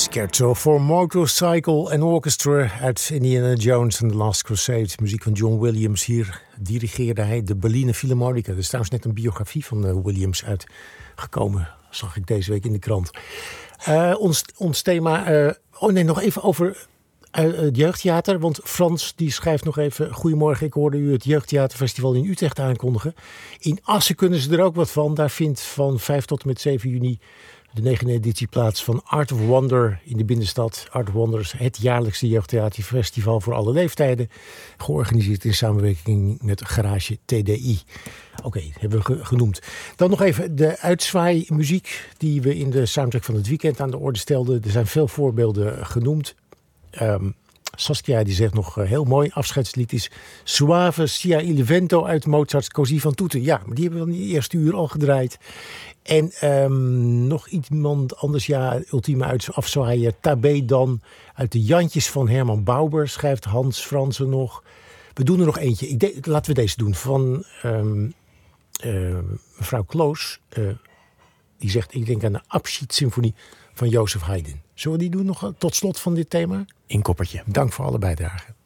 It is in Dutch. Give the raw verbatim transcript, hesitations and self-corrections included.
Scherzo for Motorcycle and Orchestra uit Indiana Jones and the Last Crusade. Muziek van John Williams. Hier dirigeerde hij de Berliner Philharmonica. Er is trouwens net een biografie van uh, Williams uitgekomen. Zag ik deze week in de krant. Uh, ons, ons thema... Uh, oh nee, nog even over uh, het jeugdtheater. Want Frans die schrijft nog even... Goedemorgen, ik hoorde u het Jeugdtheaterfestival in Utrecht aankondigen. In Assen kunnen ze er ook wat van. Daar vindt van vijf tot en met zeven juni... de negende editie plaats van Art of Wonder in de binnenstad. Art of Wonder is het jaarlijkse jeugdtheaterfestival voor alle leeftijden. Georganiseerd in samenwerking met Garage T D I. Oké, okay, hebben we genoemd. Dan nog even de uitzwaaimuziek die we in de soundtrack van het weekend aan de orde stelden. Er zijn veel voorbeelden genoemd. Um, Saskia die zegt nog uh, heel mooi, afscheidslied is Suave sia il vento uit Mozart's Così fan tutte. Ja, maar die hebben we in de eerste uur al gedraaid. En um, nog iemand anders, ja, ultieme uit afzwaaien. Tabé dan uit de Jantjes van Herman Bauber, schrijft Hans Fransen nog. We doen er nog eentje. Ik de, laten we deze doen van um, uh, mevrouw Kloos. Uh, die zegt, ik denk aan de Abschiedssymfonie van Jozef Haydn. Zullen we die doen nog tot slot van dit thema? In koppertje. Dank voor alle bijdragen.